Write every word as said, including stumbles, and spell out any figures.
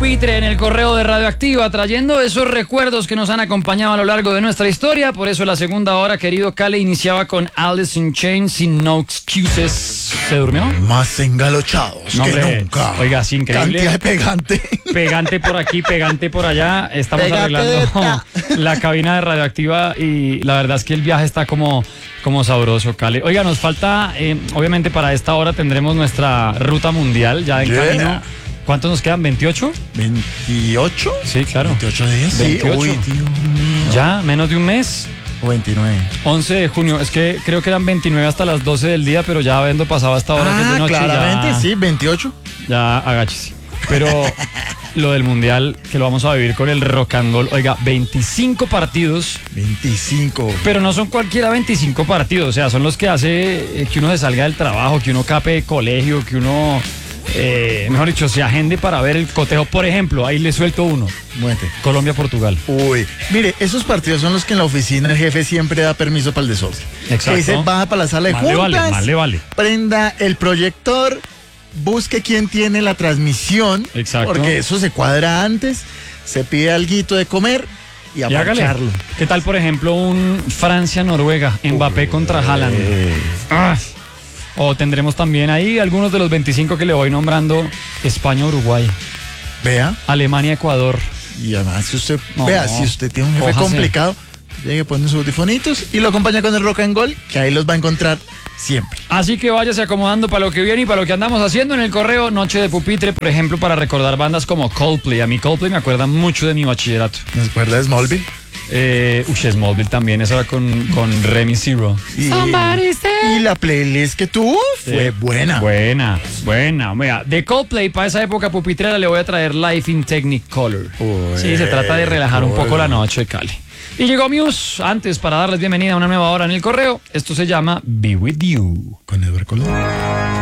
Pupitre en el correo de Radioactiva, trayendo esos recuerdos que nos han acompañado a lo largo de nuestra historia. Por eso la segunda hora, querido Cale, iniciaba con Alice in Chains, sin No Excuses. ¿Se durmió? Más engalochados No, que hombre, nunca. oiga, sí, increíble. Cantidad de pegante. Pegante por aquí, pegante por allá. Estamos Pegate arreglando la cabina de Radioactiva y la verdad es que el viaje está como, como sabroso, Cale. Oiga, nos falta, eh, obviamente para esta hora tendremos nuestra ruta mundial ya en Yeah. camino. ¿Cuántos nos quedan? ¿veintiocho? ¿veintiocho? Sí, claro. ¿veintiocho días? Sí, veintiocho. uy, Dios mío. Ya, menos de un mes. O veintinueve. once de junio, es que creo que eran veintinueve hasta las doce del día, pero ya habiendo pasado hasta ahora que es de Ah, noche, claramente, ya, sí, veintiocho. ya agáchese. Pero lo del mundial, que lo vamos a vivir con el rock and roll, oiga, veinticinco partidos, veinticinco. pero no son cualquiera veinticinco partidos, o sea, son los que hace eh, que uno se salga del trabajo, que uno cape de colegio, que uno, eh, mejor dicho, se agende para ver el cotejo. Por ejemplo, ahí le suelto uno, Muerte. Colombia-Portugal. Uy, mire, esos partidos son los que en la oficina el jefe siempre da permiso para el desorden. Exacto. Que dice, baja para la sala de Más le juntas, vale, más le vale. prenda el proyector, busque quién tiene la transmisión. Exacto. Porque eso se cuadra antes, se pide alguito de comer y a Y hágale. marcharlo. ¿Qué tal, por ejemplo, un Francia-Noruega, Mbappé contra Haaland? Ah. O tendremos también ahí algunos de los veinticinco que le voy nombrando: España-Uruguay, Vea, Alemania-Ecuador. y además si usted, No, vea, si usted tiene un jefe cójase. complicado, llegue, pone sus audifonitos y lo acompaña con el rock and roll, que ahí los va a encontrar siempre. Así que váyase acomodando para lo que viene y para lo que andamos haciendo en el correo. Noche de Pupitre, por ejemplo, para recordar bandas como Coldplay. A mí Coldplay me acuerda mucho de mi bachillerato. ¿Nos acuerda de Smallville? Eh, uy, Smallville también, eso era con, con Remy Zero. Y, y la playlist que tuvo fue Sí. buena. Buena, buena. Mira, de Coldplay para esa época pupitrera le voy a traer Life in Technicolor. Uy, Sí, se trata de relajar un poco la noche, Cali. Y llegó Muse, antes para darles bienvenida a una nueva hora en el correo. Esto se llama Be With You. Con Edward Colón.